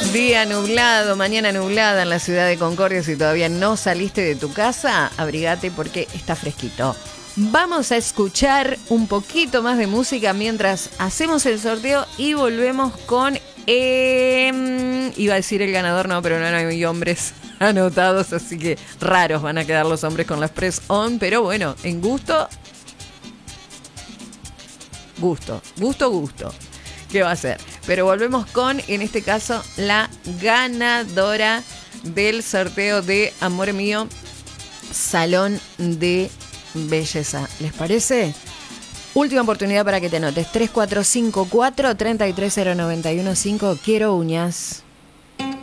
Día nublado, mañana nublada en la ciudad de Concordia. Si todavía no saliste de tu casa, abrigate porque está fresquito. Vamos a escuchar un poquito más de música mientras hacemos el sorteo y volvemos con... iba a decir el ganador, no, pero no hay hombres anotados, así que raros van a quedar los hombres con las press on. Pero bueno, en gusto. ¿Qué va a ser? Pero volvemos con, en este caso, la ganadora del sorteo de Amor Mío, Salón de Belleza. ¿Les parece? Última oportunidad para que te anotes. 3454-33091-5. Quiero uñas.